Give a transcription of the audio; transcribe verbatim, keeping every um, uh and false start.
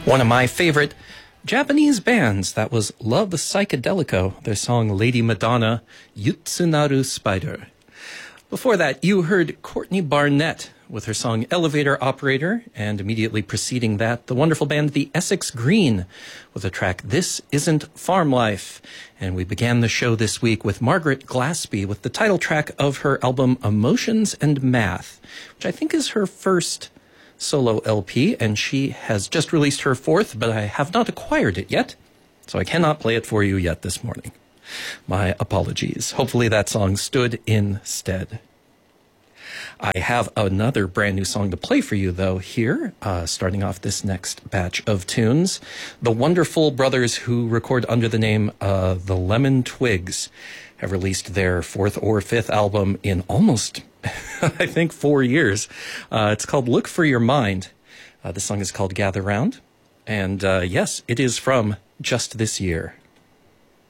One of my favorite Japanese bands, that was Love Psychedelico, their song Lady Madonna, Yutsunaru Spider. Before that, you heard Courtney Barnett with her song Elevator Operator, and immediately preceding that, the wonderful band The Essex Green with the track This Isn't Farm Life. And we began the show this week with Margaret Glaspie with the title track of her album Emotions and Math, which I think is her first solo L P, and she has just released her fourth, but I have not acquired it yet, so I cannot play it for you yet this morning. My apologies. Hopefully that song stood instead. I have another brand new song to play for you, though, here, uh, starting off this next batch of tunes. The wonderful brothers who record under the name uh, The Lemon Twigs have released their fourth or fifth album in almost, I think, four years. Uh, it's called Look for Your Mind. Uh, the song is called Gather Round. And uh, yes, it is from just this year.